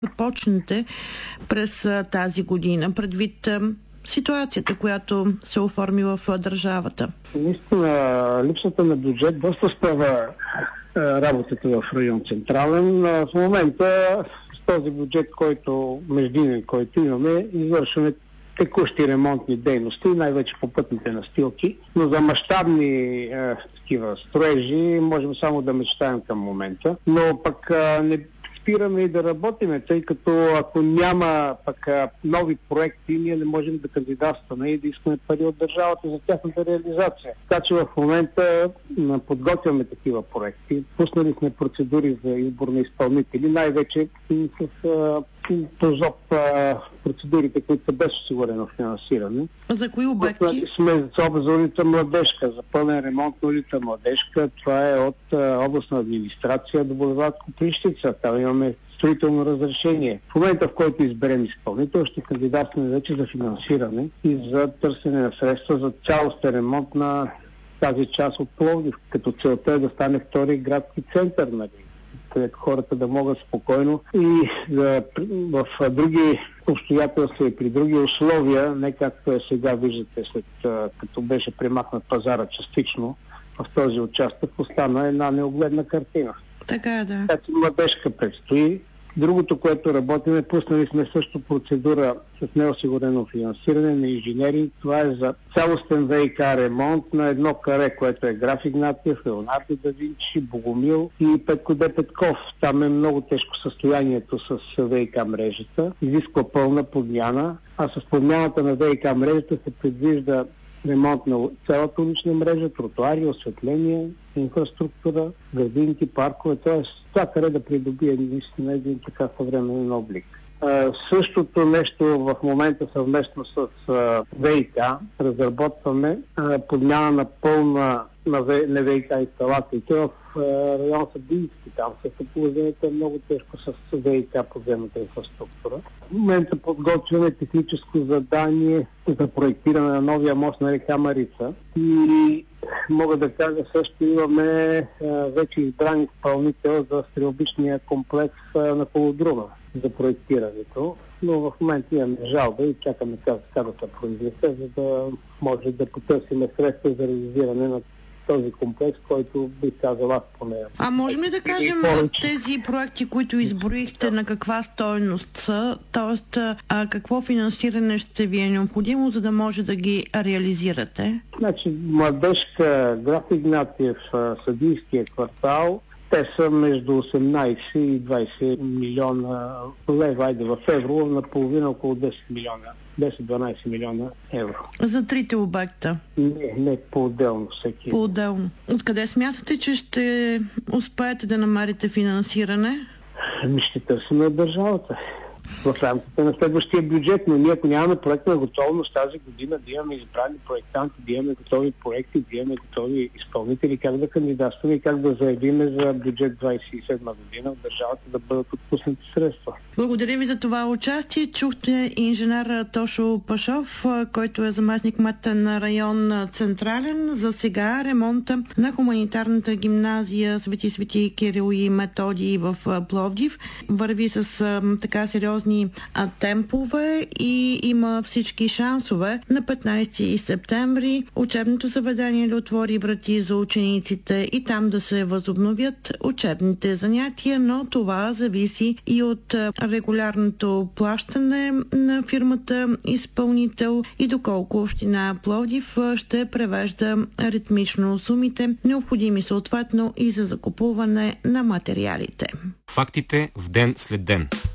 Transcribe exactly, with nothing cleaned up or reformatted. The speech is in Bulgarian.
Почнете през тази година, предвид ситуацията, която се оформи в държавата? Наистина, липсата на бюджет доста спъва работата в район Централен. В момента с този бюджет, който междинен, който имаме, извършваме текущи ремонтни дейности, най-вече по пътните настилки, но за мащабни е, такива строежи можем само да мечтаем към момента, но пък е, не спираме и да работиме, тъй като ако няма пък нови проекти, ние не можем да кандидатстваме и да искаме пари от държавата за тяхната реализация. Така че в момента подготвяме такива проекти. Пуснали сме процедури за избор на изпълнители, най-вече с ТОЗОП процедурите, които са без осигурено финансиране. За кои обекти? Пуснали сме за улица Младежка, за пълен ремонт на улица Младежка. Това е от областна администрация до булевард Копривщица. Там имаме строително разрешение. В момента, в който изберем изпълнител, ще кандидатстваме вече за финансиране и за търсене на средства за цялостен ремонт на тази част от Пловдив, като целта е да стане втори градски център, нали, където хората да могат спокойно и да, в други обстоятелства и при други условия, не както е сега виждате, след като беше премахнат пазара частично, в този участък остана една неогледна картина. Така е, да. Така че Младежка предстои. Другото, което работим, е пуснали сме също процедура с неосигурено финансиране на инженеринг. Това е за цялостен ВиК ремонт на едно каре, което е Граф Игнатиев, Леонардо да Винчи, Богомил и Петко Де Петков. Там е много тежко състоянието с ВиК мрежата. Изисква пълна подмяна, а с подмяната на ВиК мрежата се предвижда ремонт на цялата улична мрежа, тротуари, осветление, инфраструктура, градинки, паркове, т.е. това къде да придобие наистина един така съвременен облик. А, същото нещо в момента съвместно с а, ВиК разработваме а, подмяна на пълна на, на ВиК инсталациите в а, район Съдийски. Там също положението е много тежко с ВиК подземната инфраструктура. В момента подготвяме техническо задание за проектиране на новия мост на река Марица и мога да кажа, също имаме а, вече избран изпълнител за стрелбищния комплекс а, на Колодрума за проектирането, но в момента имаме жалба и чакаме така да се произнесе, за да може да потърсим средства за реализиране на този комплекс, който би казал аз поне. А можем ли да кажем тези проекти, които изброихте, на каква стойност са? Тоест, а какво финансиране ще ви е необходимо, за да може да ги реализирате? Значи, Младежка, Граф Игнатиев, Съдийския квартал, те са между осемнайсет и двайсет милиона лева, айде в евро, наполовина около десет милиона. десет-дванайсет милиона евро. За трите обекта? Не, не по-отделно всеки. По-отделно. Откъде смятате, че ще успеете да намерите финансиране? Ами ще търсим от държавата. В рамките на следващия бюджет, но ние ако нямаме проектна готовност тази година, да имаме избрани проектанти, да имаме готови проекти, да имаме готови изпълнители, как да кандидатстваме и как да заявиме за бюджет двайсет и седма година в държавата да бъдат отпуснати средства. Благодаря ви за това участие. Чухте инженер Тошо Пашов, който е заместник-кмет на район Централен. За сега ремонта на хуманитарната гимназия Свети Свети Кирил и Методий в Пловдив върви с така сериозни темпове и има всички шансове на петнайсети септември учебното заведение да отвори врати за учениците и там да се възобновят учебните занятия, но това зависи и от регулярното плащане на фирмата изпълнител и доколко община Пловдив ще превежда ритмично сумите, необходими съответно и за закупуване на материалите. Фактите в ден след ден.